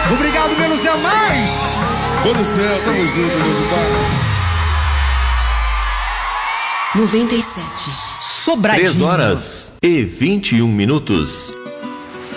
Obrigado, menos é mais. Pô do céu, tamo junto, meu compadre. 97. Sobradinho. 3 horas e 21 minutos.